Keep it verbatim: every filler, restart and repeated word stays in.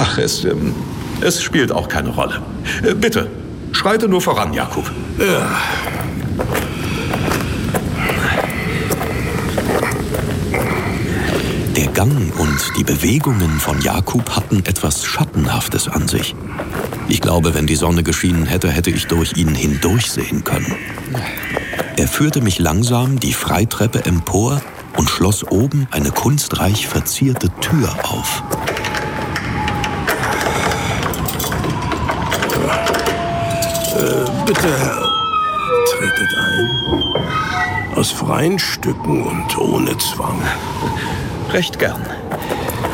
Ach, es, ähm, es spielt auch keine Rolle. Äh, bitte, schreite nur voran, Jakub. Ja. Der Gang und die Bewegungen von Jakub hatten etwas Schattenhaftes an sich. Ich glaube, wenn die Sonne geschienen hätte, hätte ich durch ihn hindurchsehen können. Er führte mich langsam die Freitreppe empor und schloss oben eine kunstreich verzierte Tür auf. Äh, bitte, Herr, tretet ein. Aus freien Stücken und ohne Zwang. Recht gern.